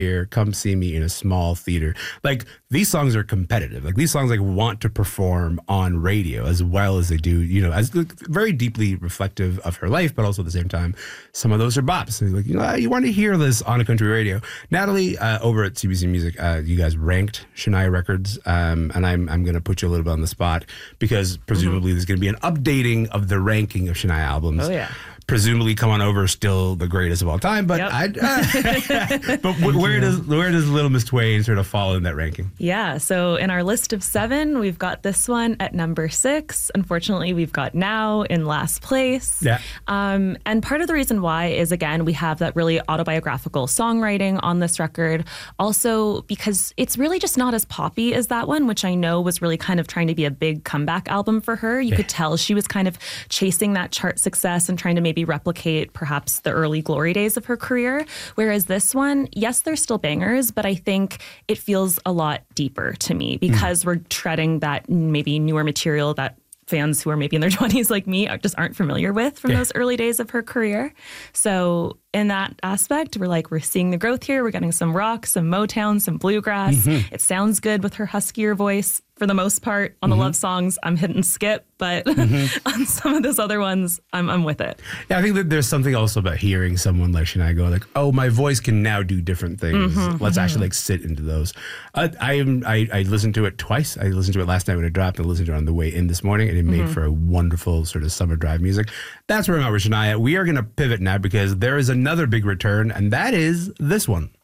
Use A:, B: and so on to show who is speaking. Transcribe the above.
A: here, come see me in a small theater. Like, these songs are competitive. Like, these songs like want to perform on radio as well as they do, you know, as very deeply reflective of her life, but also at the same time, some of those are bops. So like, you know, you want to hear this on a country radio. Natalie, over at CBC Music, you guys ranked Shania records, and I'm going to put you a little bit on the spot because presumably there's going to be an updating of the ranking of Shania albums.
B: Oh, yeah.
A: Presumably Come On Over is still the greatest of all time, but but where does Little Miss Twain sort of fall in that ranking?
B: Yeah, so in our list of 7, we've got this one at number 6. Unfortunately, we've got Now in last place.
A: Yeah.
B: And part of the reason why is, again, we have that really autobiographical songwriting on this record. Also, because it's really just not as poppy as that one, which I know was really kind of trying to be a big comeback album for her. You could tell she was kind of chasing that chart success and trying to maybe replicate perhaps the early glory days of her career. Whereas this one, yes, there's still bangers, but I think it feels a lot deeper to me because we're treading that maybe newer material that fans who are maybe in their 20s like me just aren't familiar with from those early days of her career. So in that aspect, we're seeing the growth here. We're getting some rock, some Motown, some bluegrass. It sounds good with her huskier voice for the most part. On the love songs, I'm hitting skip, but on some of those other ones, I'm with it.
A: Yeah, I think that there's something also about hearing someone like Shania go like, oh, my voice can now do different things. Let's actually like sit into those. I listened to it twice. I listened to it last night when it dropped. I listened to it on the way in this morning, and it made for a wonderful sort of summer drive music. That's where I'm at with Shania. We are going to pivot now because there is another big return, and that is this one.